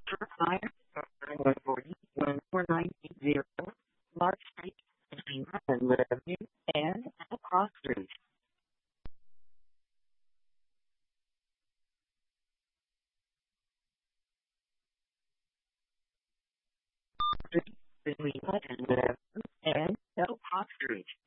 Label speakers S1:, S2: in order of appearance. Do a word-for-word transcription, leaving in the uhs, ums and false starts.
S1: For fire, one forty, one four nine eight zero, Lark Street, between Glenwood Avenue and Cross Street. Street, between Glenwood Avenue and Cross Street.